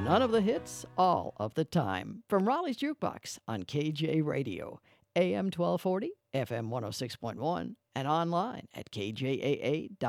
None of the hits, all of the time. From Raleigh's Jukebox on KJ Radio, AM 1240, FM 106.1, and online at kjaa.com.